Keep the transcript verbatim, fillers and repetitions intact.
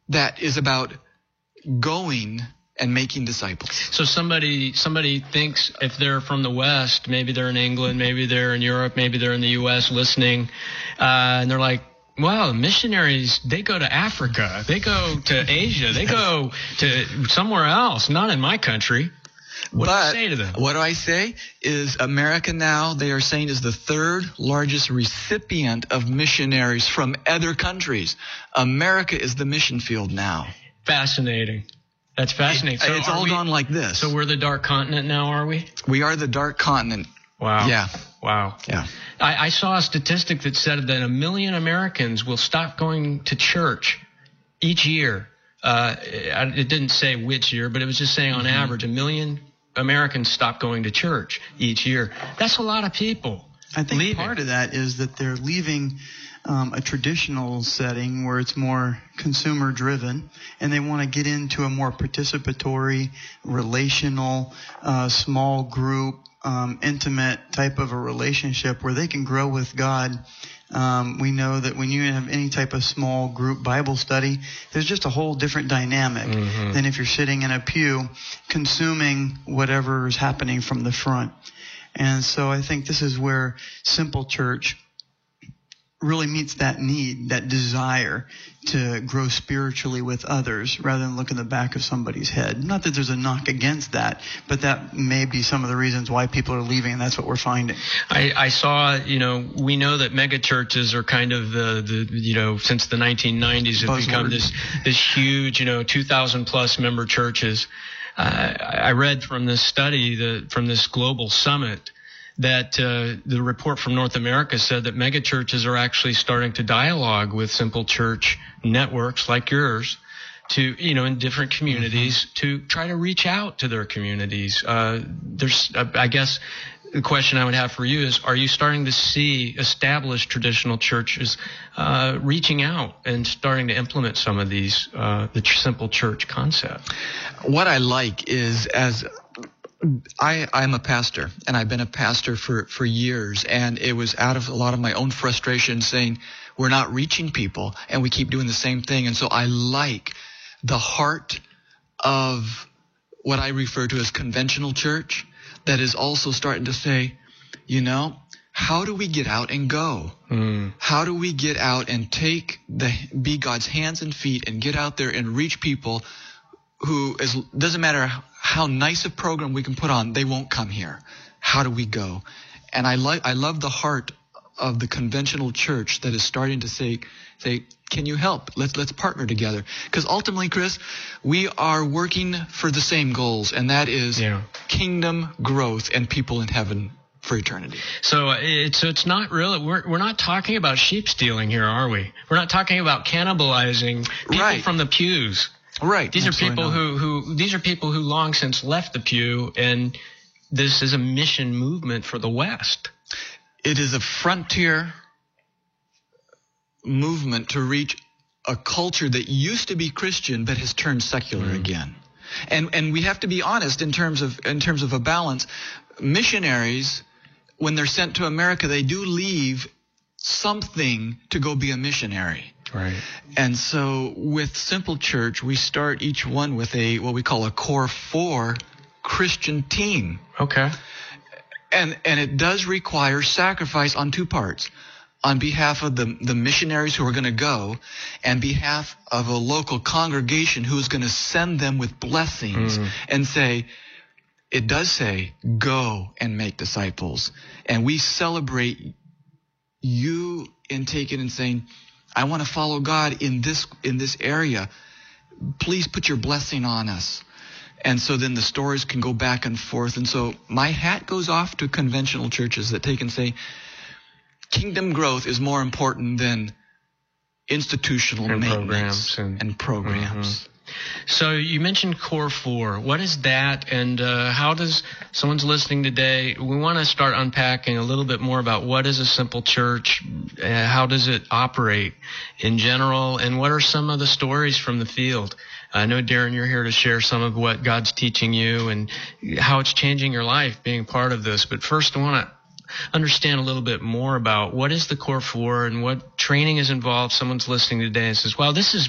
that is about going and making disciples. So somebody somebody thinks if they're from the West, maybe they're in England, maybe they're in Europe, maybe they're in the U S listening, uh, and they're like, wow, missionaries, they go to Africa, they go to Asia, they go to somewhere else, not in my country. What but do you say to them? What do I say is America now, they are saying, is the third largest recipient of missionaries from other countries. America is the mission field now. Fascinating. That's fascinating. So it's all we, gone like this. So we're the dark continent now, are we? We are the dark continent. Wow. Yeah. Wow. Yeah. I, I saw a statistic that said that a million Americans will stop going to church each year. Uh, it, it didn't say which year, but it was just saying on mm-hmm. average, a million Americans stop going to church each year. That's a lot of people. I think leaving. Part of that is that they're leaving um, a traditional setting where it's more consumer driven, and they want to get into a more participatory, relational, uh, small group, um, intimate type of a relationship where they can grow with God. Um, we know that when you have any type of small group Bible study, there's just a whole different dynamic mm-hmm. than if you're sitting in a pew consuming whatever is happening from the front. And so I think this is where Simple Church really meets that need, that desire to grow spiritually with others rather than look in the back of somebody's head. Not that there's a knock against that, but that may be some of the reasons why people are leaving, and that's what we're finding. I, I saw, you know, we know that mega churches are kind of the, the you know, since the nineteen nineties have Buzzword. become this, this huge, you know, two thousand plus member churches. Uh, I read from this study, the, from this global summit, that uh, the report from North America said that megachurches are actually starting to dialogue with Simple Church networks like yours to, you know, in different communities mm-hmm. to try to reach out to their communities. Uh, there's, uh, I guess, the question I would have for you is, are you starting to see established traditional churches uh, reaching out and starting to implement some of these, uh, the Simple Church concept? What I like is as I, I'm a pastor, and I've been a pastor for, for years, and it was out of a lot of my own frustration saying we're not reaching people, and we keep doing the same thing. And so I like the heart of what I refer to as conventional church that is also starting to say, you know, how do we get out and go? Mm. How do we get out and take the be God's hands and feet and get out there and reach people who is doesn't matter how nice a program we can put on, they won't come here. How do we go? And I like I love the heart of the conventional church that is starting to say say, can you help? Let's let's partner together. Because ultimately, Chris, we are working for the same goals, and that is yeah. kingdom growth and people in heaven for eternity. So it's so it's not really we're we're not talking about sheep stealing here, are we? We're not talking about cannibalizing people right. from the pews. Right. These Absolutely are people not. who, who these are people who long since left the pew, and this is a mission movement for the West. It is a frontier movement to reach a culture that used to be Christian but has turned secular mm. again. And and we have to be honest in terms of in terms of a balance. Missionaries, when they're sent to America, they do leave something to go be a missionary. Right. And so with Simple Church, we start each one with a what we call a core four Christian team. Okay. And and it does require sacrifice on two parts. On behalf of the, the missionaries who are going to go, and behalf of a local congregation who is going to send them with blessings mm. and say, it does say, go and make disciples. And we celebrate you in taking and saying, I want to follow God in this in this area. Please put your blessing on us. And so then the stories can go back and forth. And so my hat goes off to conventional churches that take and say, kingdom growth is more important than institutional and maintenance programs and, and programs. Mm-hmm. So you mentioned Core Four. What is that, and uh, how does someone's listening today? We want to start unpacking a little bit more about what is a Simple Church, uh, how does it operate in general, and what are some of the stories from the field? I know, Darren, you're here to share some of what God's teaching you and how it's changing your life being part of this. But first, I want to understand a little bit more about what is the Core Four and what training is involved. Someone's listening today and says, wow, this is